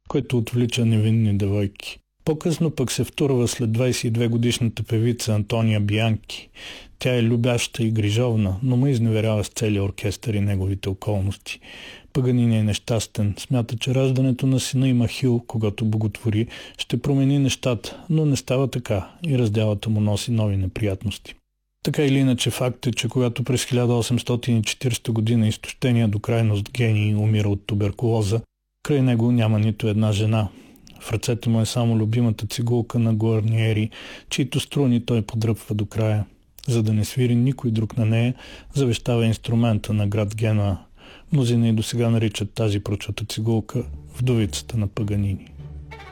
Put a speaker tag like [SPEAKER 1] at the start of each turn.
[SPEAKER 1] което отвлича невинни девойки. По-късно пък се втурва след 22-годишната певица Антония Бианки. Тя е любяща и грижовна, но ме изневерява с целия оркестър и неговите околности. Паганини е нещастен. Смята, че раждането на сина им Ахил, когато боготвори, ще промени нещата, но не става така и разделата му носи нови неприятности. Така или иначе факт е, че когато през 1840 година изтощения до крайност гений умира от туберкулоза, край него няма нито една жена. В ръцете му е само любимата цигулка на Гуарниери, чието струни той подръпва до края. За да не свири никой друг на нея, завещава инструмента на град Генуа. Мнозина и досега наричат тази прочута цигулка вдовицата на Паганини.